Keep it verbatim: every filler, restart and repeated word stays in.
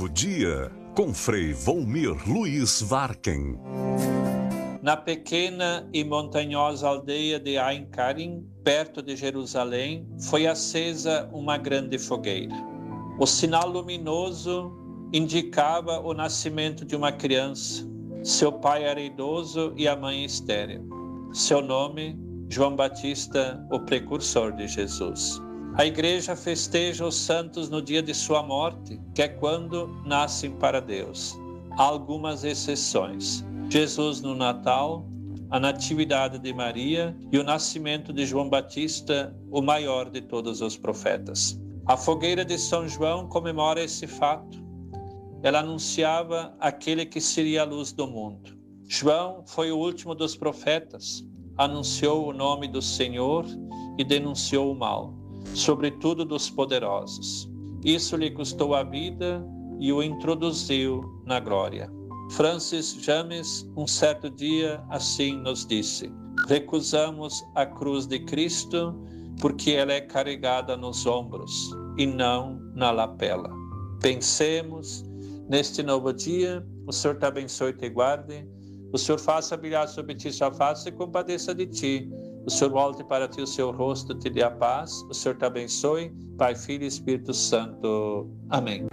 Novo dia, com Frei Volmir Luiz Varken. Na pequena e montanhosa aldeia de Ain Karim, perto de Jerusalém, foi acesa uma grande fogueira. O sinal luminoso indicava o nascimento de uma criança. Seu pai era idoso e a mãe estéril. Seu nome, João Batista, o precursor de Jesus. A igreja festeja os santos no dia de sua morte, que é quando nascem para Deus. Há algumas exceções. Jesus no Natal, a Natividade de Maria e o nascimento de João Batista, o maior de todos os profetas. A fogueira de São João comemora esse fato. Ela anunciava aquele que seria a luz do mundo. João foi o último dos profetas, anunciou o nome do Senhor e denunciou o mal, sobretudo dos poderosos. Isso lhe custou a vida e o introduziu na glória. Francis James, um certo dia, assim nos disse: recusamos a cruz de Cristo porque ela é carregada nos ombros e não na lapela. Pensemos neste novo dia, o Senhor te abençoe e te guarde, o Senhor faça brilhar sobre ti sua face e compadeça de ti. O Senhor volte para ti o seu rosto, te dê a paz. O Senhor te abençoe, Pai, Filho e Espírito Santo. Amém.